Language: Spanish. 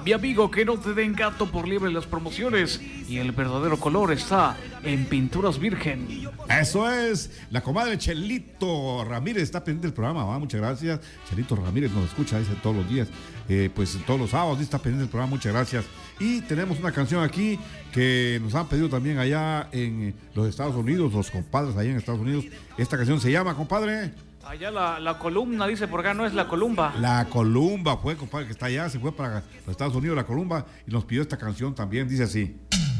mi amigo, que no te den gato por liebre las promociones. Y el verdadero color está en Pinturas Virgen. Eso es, la comadre Chelito Ramírez está pendiente del programa, ¿va? Muchas gracias. Chelito Ramírez nos escucha, dice, todos los días, pues todos los sábados está pendiente del programa, muchas gracias. Y tenemos una canción aquí que nos han pedido también allá en los Estados Unidos, los compadres allá en Estados Unidos. Esta canción se llama, compadre. Allá la columna, dice por acá, no es la columba. La Columba fue, compadre, que está allá, se fue para los Estados Unidos, la Columba, y nos pidió esta canción también, dice así.